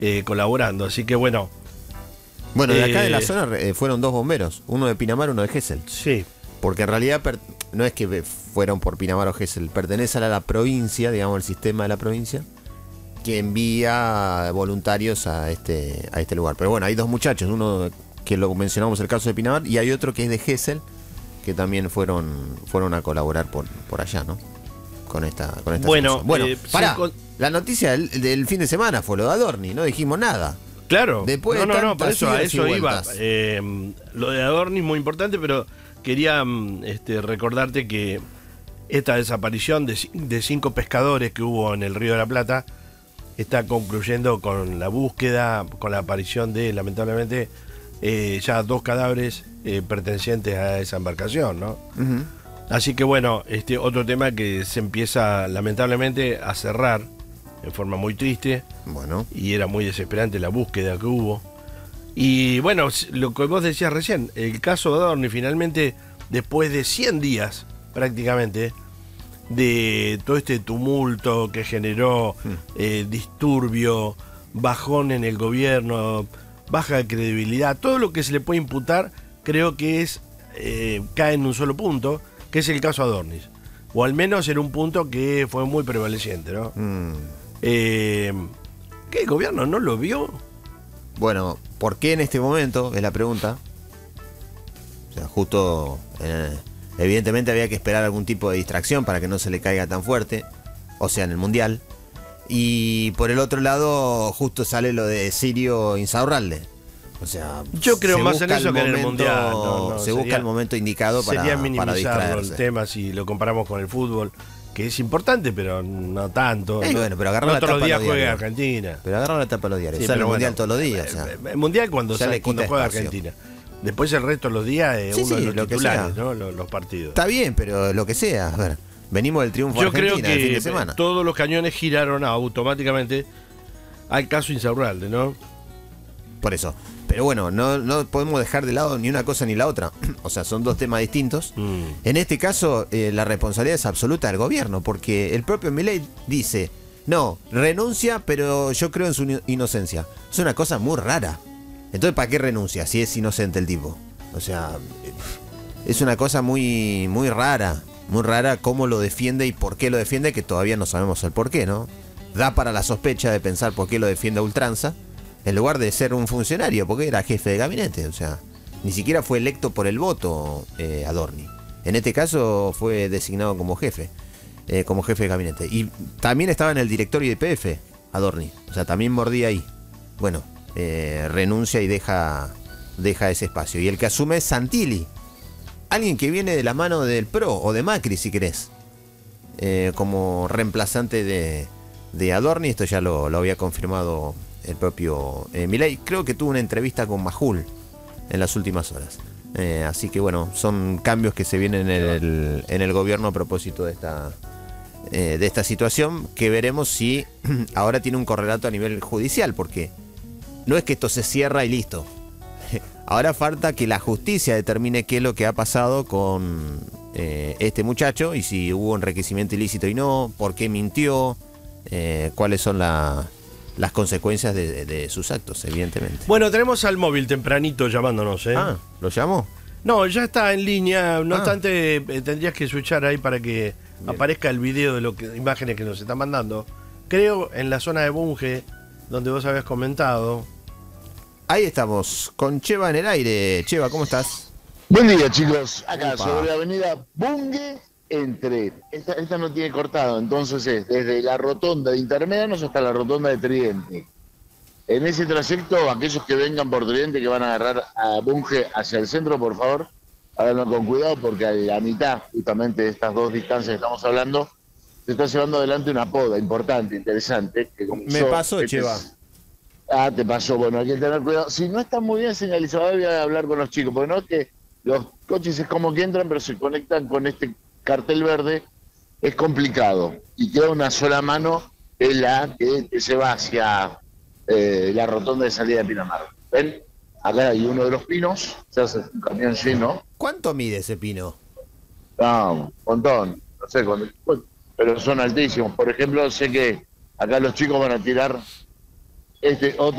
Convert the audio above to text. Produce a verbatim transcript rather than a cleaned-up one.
eh, colaborando. Así que bueno. Bueno, de acá eh, de la zona eh, fueron dos bomberos, uno de Pinamar, uno de Gesell. Sí. Porque en realidad per- no es que fueron por Pinamar o Gesell, pertenece a la, la provincia, digamos, el sistema de la provincia, que envía voluntarios a este, a este lugar. Pero bueno, hay dos muchachos, uno que lo mencionamos el caso de Pinamar, y hay otro que es de Gesell, que también fueron, fueron a colaborar por, por allá, ¿no? Con esta, con esta Bueno, situación. Bueno, eh, pará, con... la noticia del, del fin de semana fue lo de Adorni, no dijimos nada. Claro, Después no, de no, no, por tantas eso, a idas y eso iba. vueltas. Eh, lo de Adorni es muy importante, pero quería este, recordarte que esta desaparición de, de cinco pescadores que hubo en el Río de la Plata está concluyendo con la búsqueda, con la aparición de, lamentablemente, eh, ya dos cadáveres eh, pertenecientes a esa embarcación, ¿no? Uh-huh. Así que bueno, este otro tema que se empieza lamentablemente a cerrar en forma muy triste. Bueno. Y era muy desesperante la búsqueda que hubo. Y bueno, lo que vos decías recién, el caso de Adorni finalmente, después de cien días prácticamente, de todo este tumulto que generó mm. eh, disturbio, bajón en el gobierno, baja de credibilidad, todo lo que se le puede imputar, creo que es eh, cae en un solo punto, que es el caso Adornis. O al menos en un punto que fue muy prevaleciente, ¿no? Mm. Eh, ¿Qué el gobierno no lo vio? Bueno, ¿por qué en este momento? Es la pregunta. O sea, justo... Eh, evidentemente había que esperar algún tipo de distracción para que no se le caiga tan fuerte. O sea, en el Mundial. Y por el otro lado, justo sale lo de Sirio Insaurralde. O sea, yo creo más en eso que en el Mundial. No, no, se sería, busca el momento indicado para, sería minimizarlo para distraerse. el tema si lo comparamos con el fútbol, que es importante, pero no tanto. Eh, no, bueno, pero agarra no la todos los días los juega Argentina. Pero agarra la tapa de los diarios. Sí, sale el bueno, Mundial todos los días. O sea, el Mundial cuando, sale, cuando juega espacio. Argentina. Después el resto de los días eh, sí, uno sí, de los lo titulares, ¿no? Los, los partidos. Está bien, pero lo que sea. A ver, venimos del triunfo Yo Argentina creo que el fin de semana. Todos los cañones giraron automáticamente al caso Insaurralde, ¿no? Por eso. Pero bueno, no, no podemos dejar de lado ni una cosa ni la otra. O sea, son dos temas distintos. Mm. En este caso, eh, la responsabilidad es absoluta del gobierno, porque el propio Milei dice, no, renuncia, pero yo creo en su inocencia. Es una cosa muy rara. Entonces, ¿para qué renuncia si es inocente el tipo? O sea, es una cosa muy, muy rara. Muy rara cómo lo defiende y por qué lo defiende, que todavía no sabemos el por qué, ¿no? Da para la sospecha de pensar por qué lo defiende a ultranza, en lugar de ser un funcionario, porque era jefe de gabinete. O sea, ni siquiera fue electo por el voto eh, Adorni. En este caso fue designado como jefe, eh, como jefe de gabinete. Y también estaba en el directorio de Y P F, Adorni. O sea, también mordía ahí. Bueno, eh, renuncia y deja, deja ese espacio. Y el que asume es Santilli. Alguien que viene de la mano del P R O, o de Macri, si querés. Eh, como reemplazante de, de Adorni. Esto ya lo, lo había confirmado el propio eh, Milei. Creo que tuvo una entrevista con Majul en las últimas horas. Eh, así que bueno, son cambios que se vienen en el, en el gobierno a propósito de esta, eh, de esta situación, que veremos si ahora tiene un correlato a nivel judicial, porque no es que esto se cierra y listo. Ahora falta que la justicia determine qué es lo que ha pasado con eh, este muchacho, y si hubo enriquecimiento ilícito y no, por qué mintió, eh, cuáles son la, las consecuencias de, de, de sus actos, evidentemente. Bueno, tenemos al móvil tempranito llamándonos, ¿eh? Ah, ¿lo llamó? No, ya está en línea, no ah. obstante eh, tendrías que switchar ahí para que Bien. aparezca el video de lo que imágenes que nos están mandando. Creo en la zona de Bunge, donde vos habías comentado. Ahí estamos, con Cheva en el aire. Cheva, ¿cómo estás? Buen día, chicos. Acá, Opa. sobre la avenida Bunge, entre... Esta, esta no tiene cortado, entonces es desde la rotonda de Intermedianos hasta la rotonda de Tridente. En ese trayecto, aquellos que vengan por Tridente, que van a agarrar a Bunge hacia el centro, por favor, háganlo con cuidado, porque a la mitad, justamente de estas dos distancias que estamos hablando, se está llevando adelante una poda importante, interesante. Que Me pasó, este Cheva. Es... Ah, te pasó. Bueno, hay que tener cuidado. Si no está muy bien señalizado, voy a hablar con los chicos, porque no es que los coches es como que entran, pero se conectan con este cartel verde, es complicado. Y queda una sola mano, es la que, que se va hacia eh, la rotonda de salida de Pinamar. ¿Ven? Acá hay uno de los pinos, se hace un camión lleno. ¿Cuánto mide ese pino? No, un montón. No sé, cuando, pero son altísimos. Por ejemplo, sé que acá los chicos van a tirar este otro